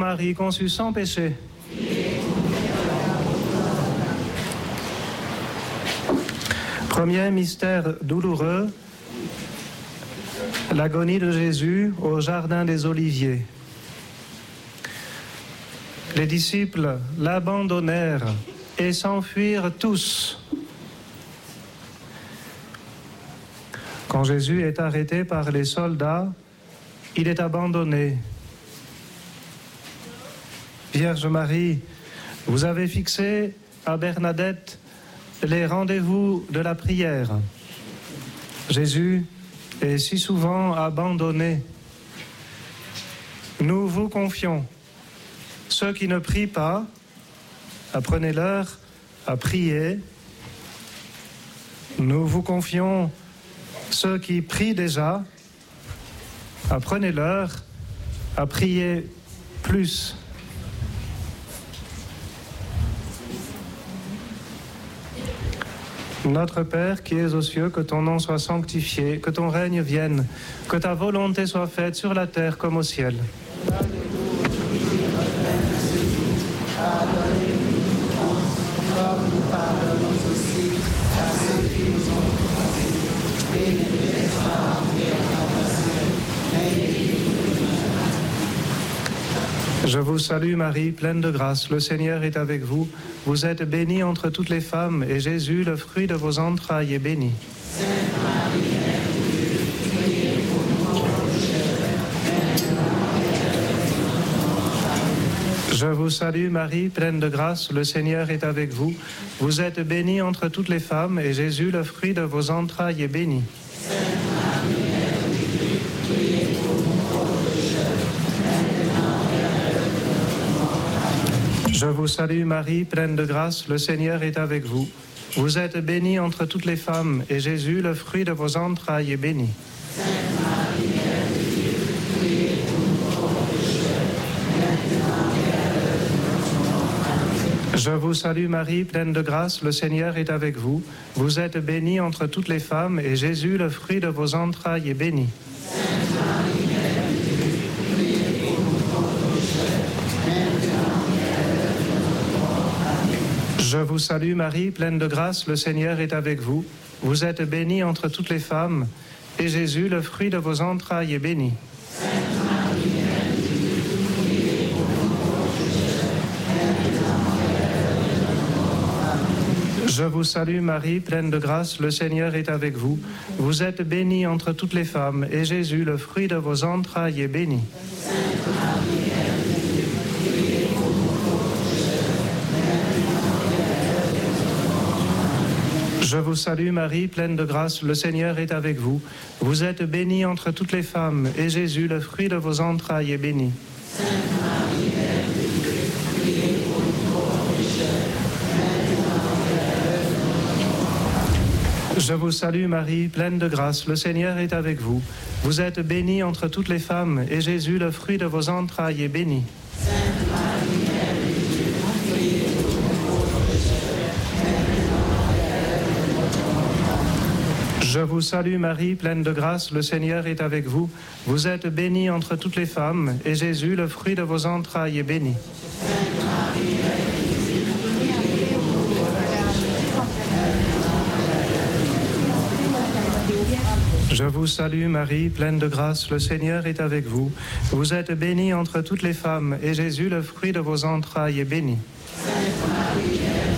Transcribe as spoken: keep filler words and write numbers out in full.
Marie, conçue sans péché. Premier mystère douloureux, l'agonie de Jésus au jardin des Oliviers. Les disciples l'abandonnèrent et s'enfuirent tous. Quand Jésus est arrêté par les soldats, il est abandonné. Vierge Marie, vous avez fixé à Bernadette les rendez-vous de la prière. Jésus est si souvent abandonné. Nous vous confions. Ceux qui ne prient pas, apprenez-leur à prier. Nous vous confions ceux qui prient déjà, apprenez-leur à prier plus. Notre Père qui es aux cieux, que ton nom soit sanctifié, que ton règne vienne, que ta volonté soit faite sur la terre comme au ciel. Je vous salue Marie, pleine de grâce, le Seigneur est avec vous. Vous êtes bénie entre toutes les femmes, et Jésus, le fruit de vos entrailles, est béni. Sainte Marie, Mère de Dieu, priez pour nous pauvres pécheurs, maintenant. Je vous salue Marie, pleine de grâce, le Seigneur est avec vous. Vous êtes bénie entre toutes les femmes, et Jésus, le fruit de vos entrailles, est béni. Sainte Marie, Mère de Dieu, priez pour nous pauvres pécheurs, maintenant et à l'heure de notre mort. Amen. Je vous salue Marie, pleine de grâce, le Seigneur est avec vous. Vous êtes bénie entre toutes les femmes, et Jésus, le fruit de vos entrailles, est béni. Sainte Marie, Mère de Dieu, priez pour nous pauvres pécheurs, maintenant et à l'heure de notre mort. Amen. Je vous salue Marie, pleine de grâce, le Seigneur est avec vous. Vous êtes bénie entre toutes les femmes, et Jésus, le fruit de vos entrailles, est béni. Sainte Marie, Mère de Dieu, priez pour nous pauvres pécheurs, maintenant et à l'heure de notre mort. Amen. Je vous salue Marie, pleine de grâce, le Seigneur est avec vous. Vous êtes bénie entre toutes les femmes, et Jésus, le fruit de vos entrailles, est béni. Sainte Marie, Mère de Dieu, priez pour nous pauvres pécheurs, maintenant et à l'heure de notre mort. Amen. Je vous salue Marie, pleine de grâce, le Seigneur est avec vous. Vous êtes bénie entre toutes les femmes, et Jésus, le fruit de vos entrailles, est béni. Sainte Marie, Mère de Dieu, priez pour nous pauvres pécheurs, maintenant et à l'heure de notre mort. Amen. Je vous salue Marie, pleine de grâce, le Seigneur est avec vous. Vous êtes bénie entre toutes les femmes, et Jésus, le fruit de vos entrailles, est béni. Sainte Marie, Mère de Dieu, priez pour nous pauvres pécheurs, maintenant et à l'heure de notre mort. Amen. Je vous salue Marie, pleine de grâce, le Seigneur est avec vous. Vous êtes bénie entre toutes les femmes, et Jésus, le fruit de vos entrailles, est béni. Sainte Marie, Mère de Dieu, priez pour nous pauvres pécheurs, maintenant et à l'heure de notre mort. Amen. Je vous salue Marie, pleine de grâce, le Seigneur est avec vous. Vous êtes bénie entre toutes les femmes, et Jésus, le fruit de vos entrailles, est béni. Sainte Marie, Mère de Dieu, priez pour nous pauvres pécheurs, maintenant et à l'heure de notre mort. Amen. Je vous salue Marie, pleine de grâce, le Seigneur est avec vous. Vous êtes bénie entre toutes les femmes, et Jésus, le fruit de vos entrailles, est béni. Sainte Marie, Mère